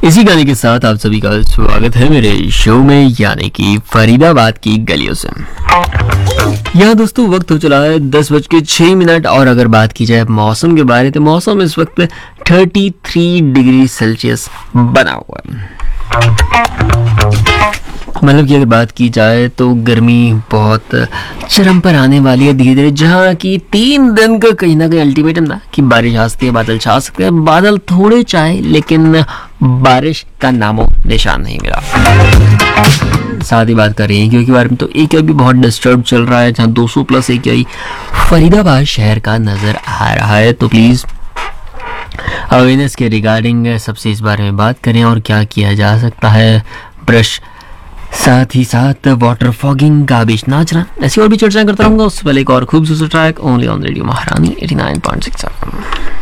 इसी गाने के साथ आप सभी का स्वागत है मेरे शो में, यानी कि फरीदाबाद की गलियों से। यहाँ दोस्तों वक्त हो चला है 10:06 और अगर बात की जाए मौसम के बारे, तो मौसम इस वक्त 33 डिग्री सेल्सियस बना हुआ है। मतलब कि अगर बात की जाए तो गर्मी बहुत चरम पर आने वाली है धीरे धीरे, जहाँ की 3 दिन का कहीं ना कहीं अल्टीमेटम था कि बारिश आ सकती है, बादल छा सकते हैं। बादल थोड़े चाहे लेकिन बारिश का नामो निशान नहीं मिला। साथ ही बात कर रही है क्योंकि बारे में तो AQI भी बहुत डिस्टर्ब चल रहा है, जहाँ 200+ AQI फरीदाबाद शहर का नजर आ रहा है। तो प्लीज अवेयरनेस के रिगार्डिंग सबसे इस बारे में बात करें और क्या किया जा सकता है। ब्रश, साथ ही साथ वाटर फॉगिंग का बीच नाचना, ऐसी और भी चर्चा करता रहूंगा। उससे पहले एक और खूबसूरत ट्रैक ओनली ऑन रेडियो महारानी 89.6।